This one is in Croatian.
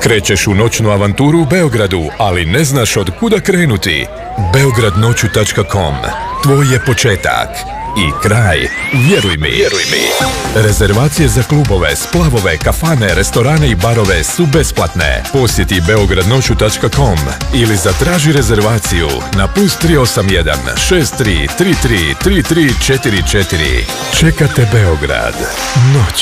Krećeš u noćnu avanturu u Beogradu, ali ne znaš od kuda krenuti? Beogradnoću.com. Tvoj je početak i kraj, vjeruj mi. Rezervacije za klubove, splavove, kafane, restorane i barove su besplatne. Posjeti Beogradnoću.com ili zatraži rezervaciju na +381 63 33 33 44. Čeka te Beograd. Noć